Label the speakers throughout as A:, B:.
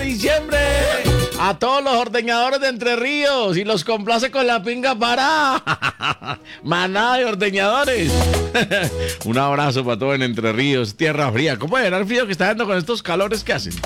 A: diciembre a todos los ordeñadores de Entre Ríos y los complace con la pinga para manada de ordeñadores. Un abrazo para todos en Entre Ríos, tierra fría. ¿Cómo era el frío que está dando con estos calores que hacen?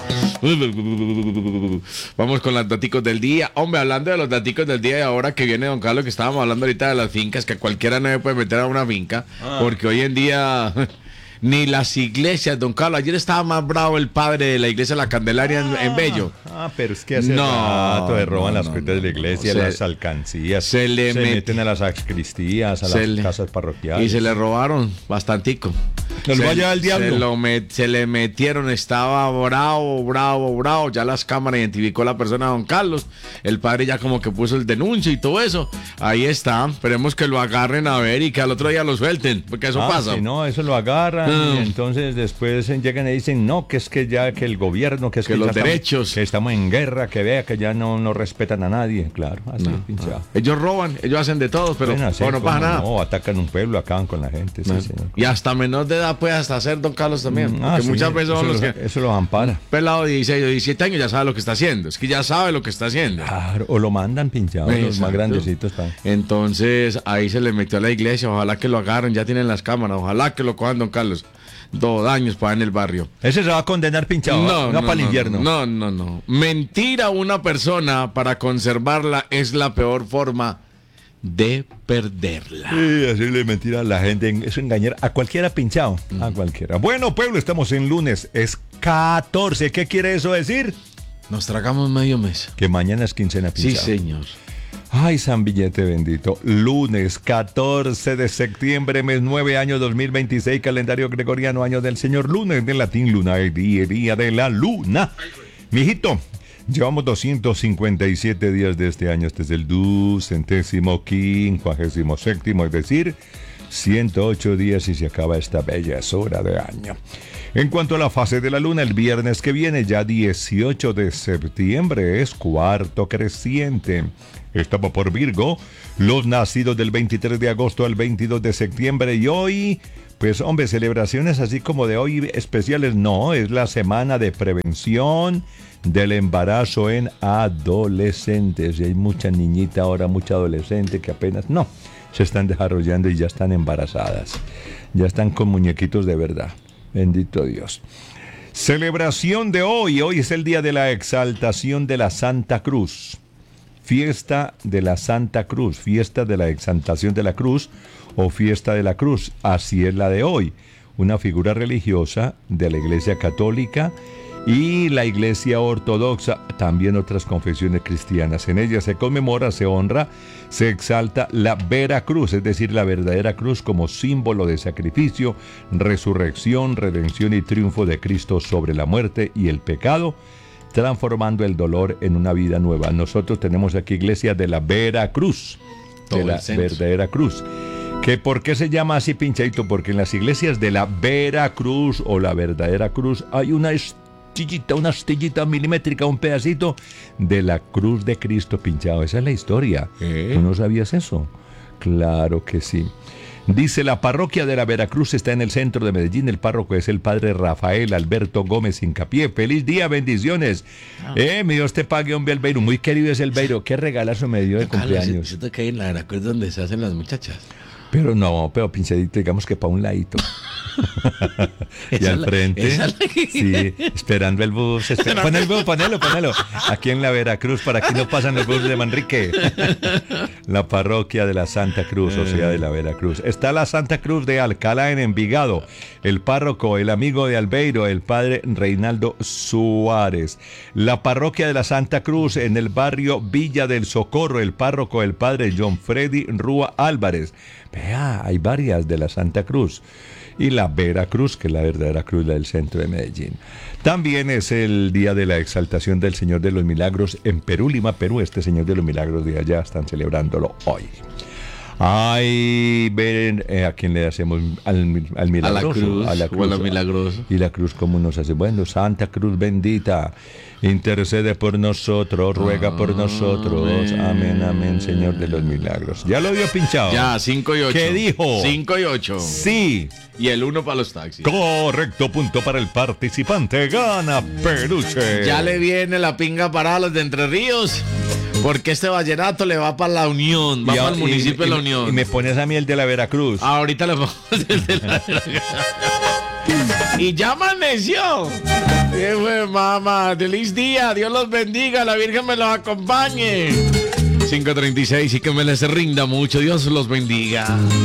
A: Vamos con los daticos del día. Hombre, hablando de los daticos del día y ahora que viene don Carlos, que estábamos hablando ahorita de las fincas, que cualquiera no se puede meter a una finca, porque hoy en día ni las iglesias, don Carlos. Ayer estaba más bravo el padre de la iglesia La Candelaria en Bello.
B: Pero es que hace rato le roban las cuentas de la iglesia, las alcancías, se meten a las sacristías, a las casas parroquiales.
A: Y se le robaron bastantico.
B: Nos va a llevar el diablo.
A: Se le metieron, estaba bravo. Ya las cámaras identificó la persona de don Carlos. El padre ya como que puso el denuncio y todo eso. Ahí está. Esperemos que lo agarren a ver y que al otro día lo suelten, porque eso pasa.
B: Si no, eso lo agarran. Y entonces después llegan y dicen, no, que es que ya que el gobierno, que es que
A: los derechos.
B: Que estamos en guerra, que vea que ya no respetan a nadie. Claro, así es pinchado.
A: Ellos roban, ellos hacen de todo, pero no pasa nada.
B: No, atacan un pueblo, acaban con la gente. Sí, señor.
A: Y hasta menor de edad puede hasta hacer don Carlos también. Porque muchas veces son los que...
B: Eso los ampara.
A: Pelado de 16 o 17 años ya sabe lo que está haciendo. Es que ya sabe lo que está haciendo.
B: Claro, o lo mandan pinchado, los más grandecitos.
A: Entonces ahí se le metió a la iglesia. Ojalá que lo agarren, ya tienen las cámaras. Ojalá que lo cojan don Carlos. 2 años para en el barrio.
B: Ese se va a condenar pinchado, no para el invierno.
A: No. Mentir a una persona para conservarla es la peor forma de perderla.
B: Sí, hacerle mentira a la gente, eso engañar a cualquiera pinchado, a cualquiera. Bueno, pueblo, estamos en lunes, es 14. ¿Qué quiere eso decir?
A: Nos tragamos medio mes.
B: Que mañana es quincena pinchado.
A: Sí, señor.
B: Ay, San Billete bendito. Lunes 14 de septiembre, mes 9, año 2026, calendario gregoriano, año del Señor, lunes del latín, luna, el día de la luna. Mijito, llevamos 257 días de este año. Este es el 257, es decir, 108 días y se acaba esta bella hora de año. En cuanto a la fase de la luna, el viernes que viene, ya 18 de septiembre, es cuarto creciente. Estamos por Virgo, los nacidos del 23 de agosto al 22 de septiembre y hoy, pues hombre, celebraciones así como de hoy especiales, no, es la semana de prevención del embarazo en adolescentes. Y hay mucha niñita ahora, mucha adolescente que apenas, se están desarrollando y ya están embarazadas, ya están con muñequitos de verdad, bendito Dios. Celebración de hoy es el día de la exaltación de la Santa Cruz. Fiesta de la Santa Cruz, fiesta de la exaltación de la cruz o fiesta de la cruz, así es la de hoy, una figura religiosa de la Iglesia Católica y la Iglesia Ortodoxa, también otras confesiones cristianas. En ella se conmemora, se honra, se exalta la vera cruz, es decir, la verdadera cruz como símbolo de sacrificio, resurrección, redención y triunfo de Cristo sobre la muerte y el pecado, transformando el dolor en una vida nueva. Nosotros tenemos aquí iglesia de la Vera Cruz, de la verdadera cruz. ¿Por qué se llama así, pinchadito? Porque en las iglesias de la Vera Cruz o la verdadera cruz hay una astillita milimétrica, un pedacito de la cruz de Cristo pinchado. Esa es la historia. ¿Tú no sabías eso? Claro que sí. Dice, la parroquia de la Veracruz está en el centro de Medellín. El párroco es el padre Rafael Alberto Gómez Hincapié. Feliz día, bendiciones. Mi Dios te pague, hombre, Albeiro. Muy querido es el Beiro. ¿Qué regalazo me dio de cumpleaños?
A: Siento que hay en la Veracruz donde se hacen las muchachas.
B: Pero pinchadito, digamos que para un ladito. Y al frente, sí, esperando el bus. Pon el bus, ponelo. Aquí en la Veracruz, para aquí no pasan los buses de Manrique. La parroquia de la Santa Cruz, o sea, de la Veracruz. Está la Santa Cruz de Alcalá en Envigado. El párroco, el amigo de Albeiro, el padre Reinaldo Suárez. La parroquia de la Santa Cruz en el barrio Villa del Socorro. El párroco, el padre John Freddy Rúa Álvarez. Vea, hay varias de la Santa Cruz. Y la Veracruz, que es la verdadera cruz del centro de Medellín. También es el día de la exaltación del Señor de los Milagros en Perú, Lima, Perú. Este Señor de los Milagros de allá están celebrándolo hoy. Ay, ven, ¿a quién le hacemos? Al milagroso.
A: Cruz,
B: a la
A: o a
B: cruz.
A: la milagrosa.
B: Y la cruz, ¿cómo nos hace? Bueno, Santa Cruz bendita, intercede por nosotros, ruega por nosotros. Amén, amén, Señor de los milagros. ¿Ya lo había pinchado?
A: Ya, 5 y 8.
B: ¿Qué dijo?
A: 5 y 8.
B: Sí.
A: Y el 1 para los taxis.
B: Correcto, punto para el participante. Gana Peluche.
A: Ya le viene la pinga para los de Entre Ríos. Porque este vallenato le va para la Unión, va para el municipio de la Unión.
B: Y me pones a mí el de la Veracruz.
A: Ahorita le pongo el de la Y ya amaneció. ¿Qué fue, mamá? Feliz día, Dios los bendiga, la Virgen me los acompañe. 5:36 y que me les rinda mucho, Dios los bendiga.